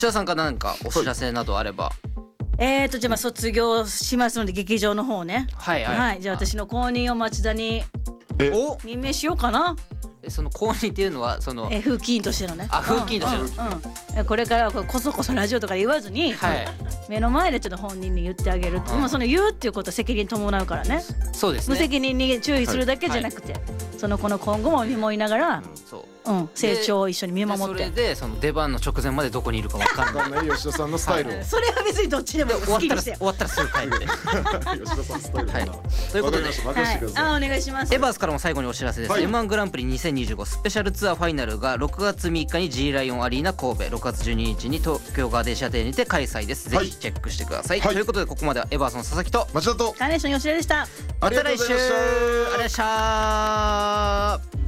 じゃあさんから何かお知らせなどあれば。 じゃあまあ卒業しますので劇場の方ね。 はいはい、 はい、じゃあ私の後任を町田にお任命しようかな。 その公認っていうのはその風紀委員としてのね。 風紀委員としての、 これからはこそこそラジオとかで言わずに、 はい、 目の前でちょっと本人に言ってあげる。もうその言うっていうことは責任伴うからね。 そうですね。 無責任に注意するだけじゃなくて、その子の今後も見守りながら、成長を一緒に見守って。 それでその出番の直前までどこにいるか分かんない吉田さんのスタイルを。 それは別にどっちでも好きにして。 終わったらすぐ帰って。 吉田さんスタイル。はい。 ということで、 任せてください。 お願いします。 エバースからも最後にお知らせです。M1 グランプリ2025スペシャルツアーファイナルが6月3日に G ライオンアリーナ神戸、6月12日に東京ガーデンシアターにて開催です。ぜひチェックしてください。ということでここまではエバースの佐々木と町田とカーネーション吉田でした。 また来週。ありがとうございました。